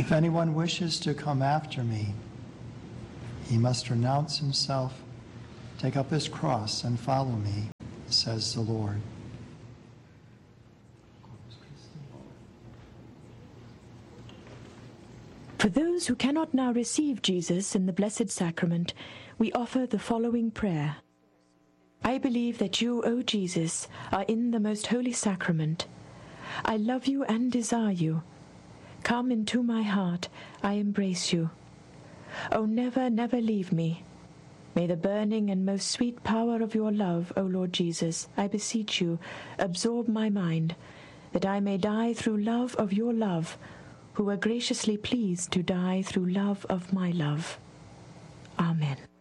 If anyone wishes to come after me, he must renounce himself, take up his cross, and follow me, says the Lord. For those who cannot now receive Jesus in the Blessed Sacrament, we offer the following prayer. I believe that you, O Jesus, are in the most holy sacrament. I love you and desire you. Come into my heart, I embrace you. O never, never leave me. May the burning and most sweet power of your love, O Lord Jesus, I beseech you, absorb my mind, that I may die through love of your love, who were graciously pleased to die through love of my love. Amen.